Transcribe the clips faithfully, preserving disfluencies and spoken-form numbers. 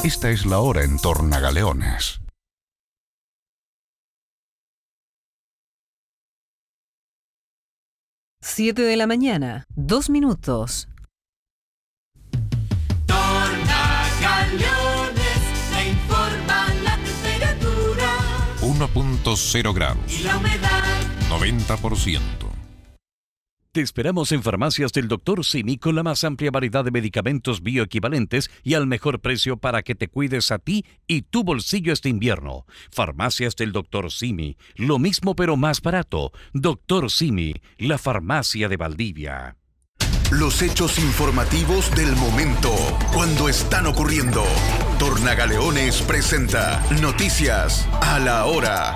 Esta es la hora en Tornagaleones. Siete de la mañana, dos minutos. Tornagaleones, le informan la temperatura. uno punto cero grados. Y la humedad. noventa por ciento. Te esperamos en Farmacias del doctor Simi con la más amplia variedad de medicamentos bioequivalentes y al mejor precio para que te cuides a ti y tu bolsillo este invierno. Farmacias del doctor Simi, lo mismo pero más barato. doctor Simi, la farmacia de Valdivia. Los hechos informativos del momento, cuando están ocurriendo. Tornagaleones presenta Noticias a la Hora.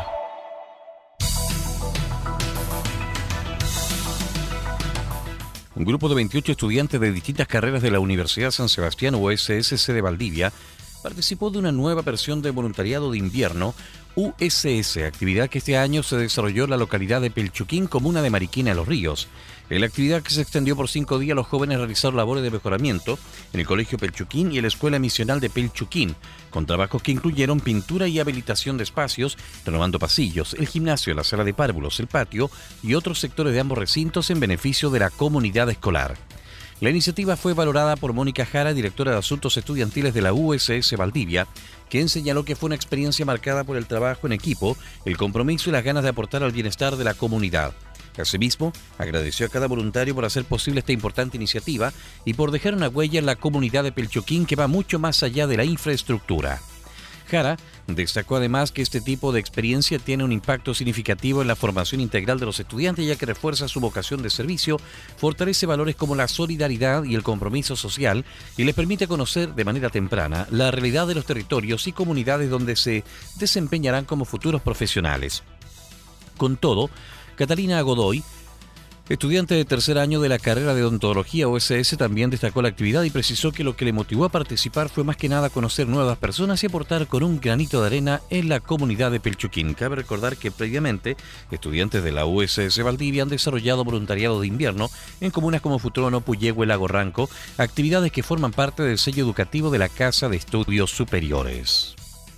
Un grupo de veintiocho estudiantes de distintas carreras de la Universidad San Sebastián U S S C de Valdivia participó de una nueva versión de voluntariado de invierno U S S, actividad que este año se desarrolló en la localidad de Pelchuquín, comuna de Mariquina de los Ríos. En la actividad, que se extendió por cinco días, los jóvenes realizaron labores de mejoramiento en el Colegio Pelchuquín y en la Escuela Misional de Pelchuquín, con trabajos que incluyeron pintura y habilitación de espacios, renovando pasillos, el gimnasio, la sala de párvulos, el patio y otros sectores de ambos recintos en beneficio de la comunidad escolar. La iniciativa fue valorada por Mónica Jara, directora de Asuntos Estudiantiles de la U S S Valdivia, quien señaló que fue una experiencia marcada por el trabajo en equipo, el compromiso y las ganas de aportar al bienestar de la comunidad. Asimismo, agradeció a cada voluntario por hacer posible esta importante iniciativa y por dejar una huella en la comunidad de Pelchuquín que va mucho más allá de la infraestructura. Jara destacó además que este tipo de experiencia tiene un impacto significativo en la formación integral de los estudiantes, ya que refuerza su vocación de servicio, fortalece valores como la solidaridad y el compromiso social y les permite conocer de manera temprana la realidad de los territorios y comunidades donde se desempeñarán como futuros profesionales. Con todo, Catalina Godoy, estudiante de tercer año de la carrera de odontología U S S, también destacó la actividad y precisó que lo que le motivó a participar fue más que nada conocer nuevas personas y aportar con un granito de arena en la comunidad de Pelchuquín. Cabe recordar que previamente estudiantes de la U S S Valdivia han desarrollado voluntariado de invierno en comunas como Futrono, Puyehue, Lago Ranco, actividades que forman parte del sello educativo de la Casa de Estudios Superiores.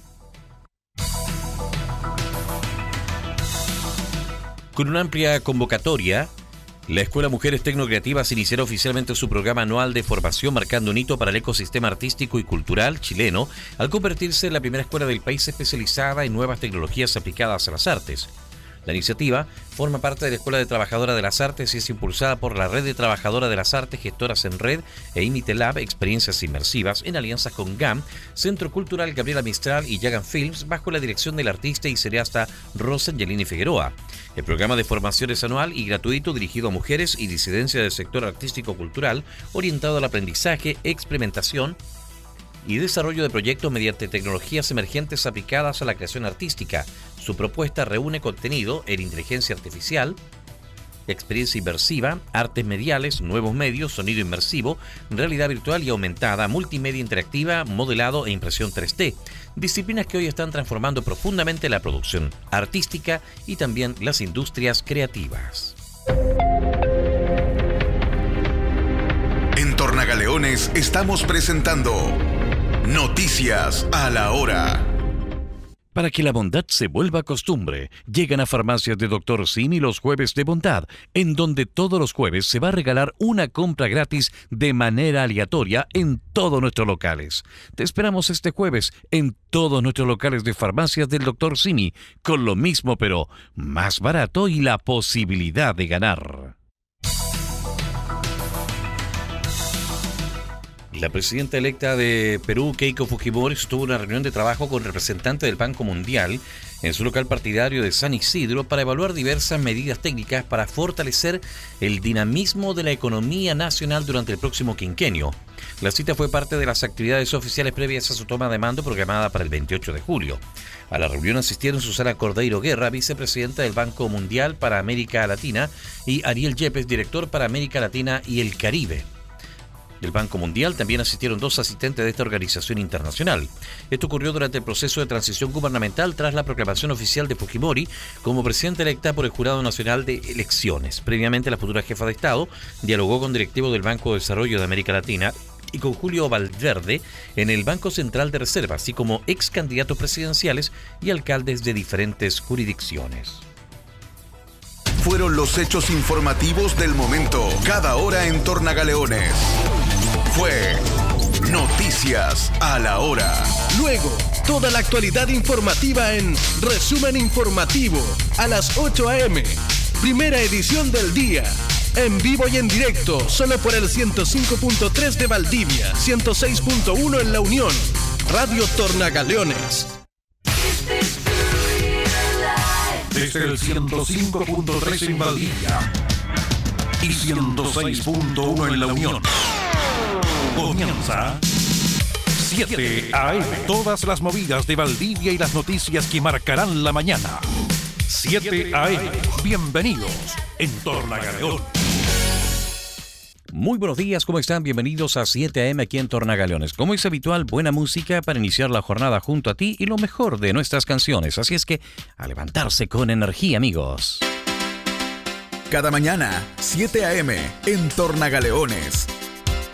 Con una amplia convocatoria, la Escuela Mujeres Tecnocreativas iniciará oficialmente su programa anual de formación, marcando un hito para el ecosistema artístico y cultural chileno al convertirse en la primera escuela del país especializada en nuevas tecnologías aplicadas a las artes. La iniciativa forma parte de la Escuela de Trabajadora de las Artes y es impulsada por la Red de Trabajadora de las Artes, Gestoras en Red e Imitelab, experiencias inmersivas, en alianza con G A M, Centro Cultural Gabriela Mistral y Yagan Films, bajo la dirección del artista y cineasta Rosangelini Figueroa. El programa de formación es anual y gratuito, dirigido a mujeres y disidencia del sector artístico-cultural, orientado al aprendizaje, experimentación y desarrollo de proyectos mediante tecnologías emergentes aplicadas a la creación artística. Su propuesta reúne contenido en inteligencia artificial, experiencia inmersiva, artes mediales, nuevos medios, sonido inmersivo, realidad virtual y aumentada, multimedia interactiva, modelado e impresión tres D, disciplinas que hoy están transformando profundamente la producción artística y también las industrias creativas. En Tornagaleones estamos presentando Noticias a la Hora. Para que la bondad se vuelva costumbre, llegan a Farmacias de doctor Simi los jueves de bondad, en donde todos los jueves se va a regalar una compra gratis de manera aleatoria en todos nuestros locales. Te esperamos este jueves en todos nuestros locales de Farmacias del doctor Simi, con lo mismo pero más barato y la posibilidad de ganar. La presidenta electa de Perú, Keiko Fujimori, estuvo en una reunión de trabajo con representantes del Banco Mundial en su local partidario de San Isidro para evaluar diversas medidas técnicas para fortalecer el dinamismo de la economía nacional durante el próximo quinquenio. La cita fue parte de las actividades oficiales previas a su toma de mando programada para el veintiocho de julio. A la reunión asistieron Susana Cordeiro Guerra, vicepresidenta del Banco Mundial para América Latina, y Ariel Yepes, director para América Latina y el Caribe. Del Banco Mundial también asistieron dos asistentes de esta organización internacional. Esto ocurrió durante el proceso de transición gubernamental tras la proclamación oficial de Fujimori como presidenta electa por el Jurado Nacional de Elecciones. Previamente, la futura jefa de Estado dialogó con directivos del Banco de Desarrollo de América Latina y con Julio Valverde en el Banco Central de Reserva, así como ex candidatos presidenciales y alcaldes de diferentes jurisdicciones. Fueron los hechos informativos del momento, cada hora en Tornagaleones. Fue Noticias a la Hora. Luego, toda la actualidad informativa en Resumen Informativo a las ocho a eme. Primera edición del día. En vivo y en directo, solo por el ciento cinco punto tres de Valdivia, ciento seis punto uno en La Unión. Radio Tornagaleones. Desde el ciento cinco punto tres en Valdivia y ciento seis punto uno en La Unión. Comienza siete a eme. Todas las movidas de Valdivia y las noticias que marcarán la mañana. siete a eme. Bienvenidos en Tornagaleón. Muy buenos días, ¿cómo están? Bienvenidos a siete a eme aquí en Tornagaleones. Como es habitual, buena música para iniciar la jornada junto a ti y lo mejor de nuestras canciones. Así es que, a levantarse con energía, amigos. Cada mañana, siete a eme en Tornagaleones.